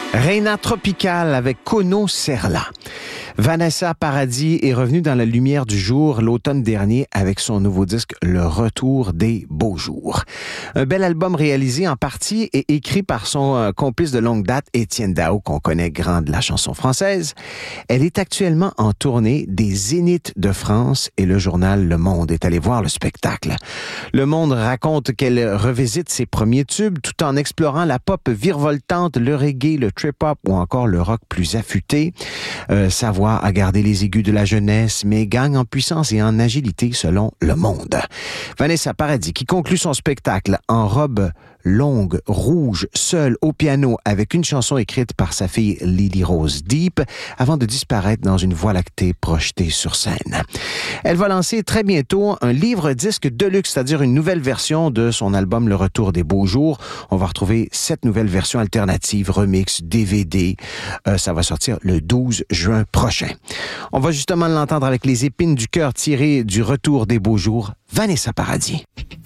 Reina Tropical avec Kono Serla. Vanessa Paradis est revenue dans la lumière du jour l'automne dernier avec son nouveau disque Le Retour des Beaux Jours. Un bel album réalisé en partie et écrit par son complice de longue date, Étienne Dao, qu'on connaît grand de la chanson française. Elle est actuellement en tournée des Zéniths de France et le journal Le Monde est allé voir le spectacle. Le Monde raconte qu'elle revisite ses premiers tubes tout en explorant la pop virevoltante, le reggae, le trip-hop ou encore le rock plus affûté. Sa voix a gardé les aigus de la jeunesse, mais gagne en puissance et en agilité selon Le Monde. Vanessa Paradis, qui conclut son spectacle en robe longue, rouge, seule au piano, avec une chanson écrite par sa fille Lily Rose Deep, avant de disparaître dans une voie lactée projetée sur scène. Elle va lancer très bientôt un livre-disque de luxe, c'est-à-dire une nouvelle version de son album Le Retour des Beaux Jours. On va retrouver 7 nouvelles versions alternatives, remix, DVD. Ça va sortir le 12 juin prochain. On va justement l'entendre avec les épines du cœur tirées du Retour des Beaux Jours, Vanessa Paradis.